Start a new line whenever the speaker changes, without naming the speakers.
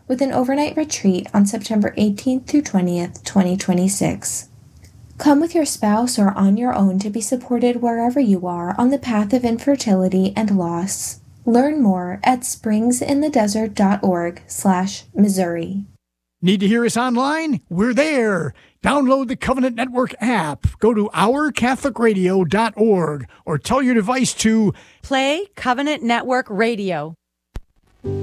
with an overnight retreat on September 18th through 20th, 2026. Come with your spouse or on your own to be supported wherever you are on the path of infertility and loss. Learn more at springsinthedesert.org/Missouri.
Need to hear us online? We're there. Download the Covenant Network app. Go to ourcatholicradio.org or tell your device to
play Covenant Network Radio.